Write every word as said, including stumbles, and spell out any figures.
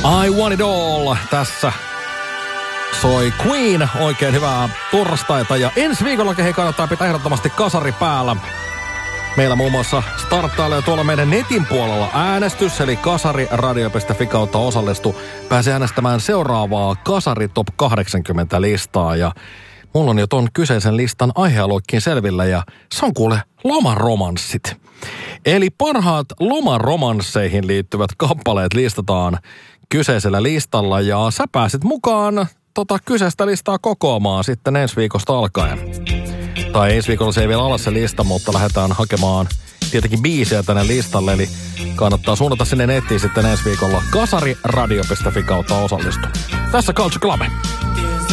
I want it all. Tässä soi Queen. Oikein hyvää torstaita. Ja ensi viikolla hei kannattaa pitää ehdottomasti kasari päällä. Meillä muun muassa starttailee tuolla meidän netin puolella äänestys, eli kasariradio piste fi kautta osallistu. Pääsee äänestämään seuraavaa Kasari Top kahdeksankymmentä listaa. Ja mulla on jo ton kyseisen listan aihealuekin selvillä ja se on kuule lomaromanssit. Eli parhaat lomaromansseihin liittyvät kappaleet listataan kyseisellä listalla ja sä pääsit mukaan tota kyseistä listaa kokoamaan sitten ensi viikosta alkaen. Tai ensi viikolla se ei vielä ala se lista, mutta lähdetään hakemaan tietenkin biisejä tänne listalle, eli kannattaa suunnata sinne nettiin sitten ensi viikolla kasariradio piste fi kautta osallistu. Tässä Culture Club.